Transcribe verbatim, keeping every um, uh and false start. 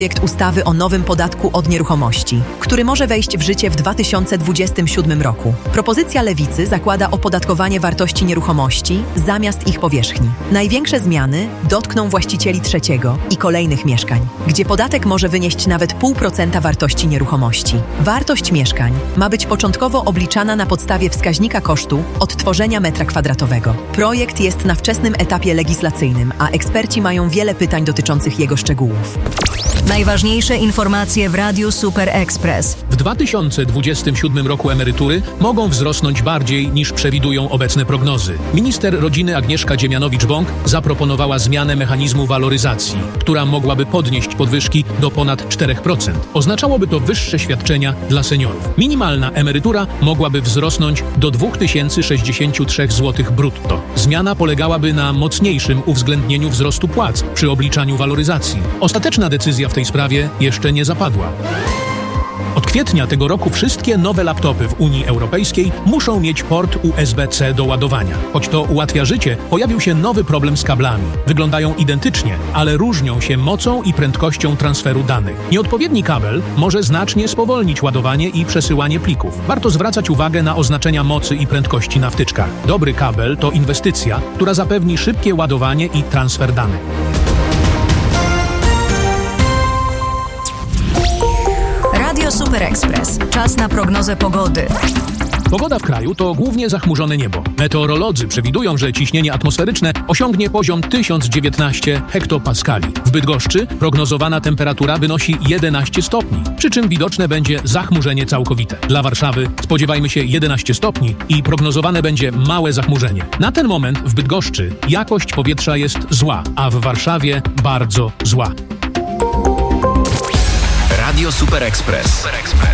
Projekt ustawy o nowym podatku od nieruchomości, który może wejść w życie w dwa tysiące dwudziestym siódmym roku. Propozycja Lewicy zakłada opodatkowanie wartości nieruchomości zamiast ich powierzchni. Największe zmiany dotkną właścicieli trzeciego i kolejnych mieszkań, gdzie podatek może wynieść nawet zero przecinek pięć procent wartości nieruchomości. Wartość mieszkań ma być początkowo obliczana na podstawie wskaźnika kosztu odtworzenia metra kwadratowego. Projekt jest na wczesnym etapie legislacyjnym, a eksperci mają wiele pytań dotyczących jego szczegółów. Najważniejsze informacje w Radiu Super Express. W dwa tysiące dwudziestym siódmym roku emerytury mogą wzrosnąć bardziej niż przewidują obecne prognozy. Minister rodziny Agnieszka Dziemianowicz-Bąk zaproponowała zmianę mechanizmu waloryzacji, która mogłaby podnieść podwyżki do ponad cztery procent. Oznaczałoby to wyższe świadczenia dla seniorów. Minimalna emerytura mogłaby wzrosnąć do dwa tysiące sześćdziesiąt trzy złotych brutto. Zmiana polegałaby na mocniejszym uwzględnieniu wzrostu płac przy obliczaniu waloryzacji. Ostateczna decyzja w tej sprawie jeszcze nie zapadła. Od kwietnia tego roku wszystkie nowe laptopy w Unii Europejskiej muszą mieć port U S B C do ładowania. Choć to ułatwia życie, pojawił się nowy problem z kablami. Wyglądają identycznie, ale różnią się mocą i prędkością transferu danych. Nieodpowiedni kabel może znacznie spowolnić ładowanie i przesyłanie plików. Warto zwracać uwagę na oznaczenia mocy i prędkości na wtyczkach. Dobry kabel to inwestycja, która zapewni szybkie ładowanie i transfer danych. Radio Super Express. Czas na prognozę pogody. Pogoda w kraju to głównie zachmurzone niebo. Meteorolodzy przewidują, że ciśnienie atmosferyczne osiągnie poziom tysiąc dziewiętnaście hektopaskali. W Bydgoszczy prognozowana temperatura wynosi jedenaście stopni, przy czym widoczne będzie zachmurzenie całkowite. Dla Warszawy spodziewajmy się jedenaście stopni i prognozowane będzie małe zachmurzenie. Na ten moment w Bydgoszczy jakość powietrza jest zła, a w Warszawie bardzo zła. Radio Super Express.